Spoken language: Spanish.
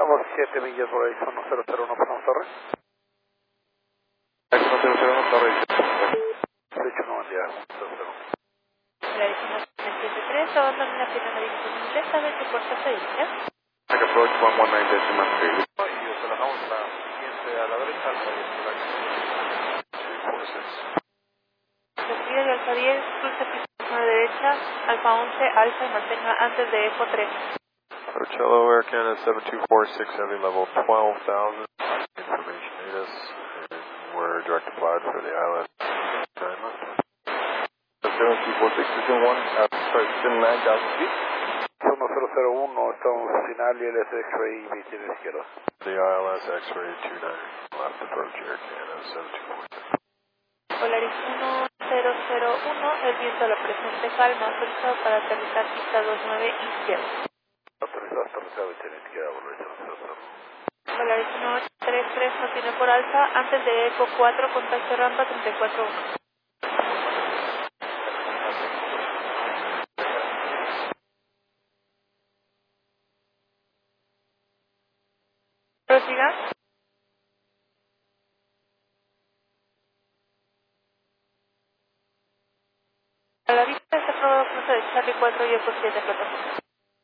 Estamos 7 millas por ahí, 1001, pasamos torre. 1001 torre. 61 día, 00. La dirección 73, abandona la primera disponible, sabe qué puerta se dirige. Approach 119 Decimal Street. Y relajamos la siguiente a la derecha, alfa 10 por ahí. 246. Respire de alfa 10, cruce pista a la derecha, alfa 11, alfa y mantenga antes de eco 3. Coachella, Air Canada 7246, heavy level 12,000. Information ATIS, and we're direct applied for the island. 7246, Station 1, sorry, Station 9000 feet. 1001, estamos final y el X-ray y VT de izquierda. The ILS X-ray 29, left approach Air Canada 7246. Polaris 1001, el viento a la presente calma, autorizado para aterrizar pista 29 izquierda. Autorizado hasta la VT de izquierda, volver a 00. Polaris 1833, no tiene por alfa, antes de eco 4, contacto rampa 341. Prosiga. A la vista está aprobado cruce de Charlie 4 y eco 7 plataforma.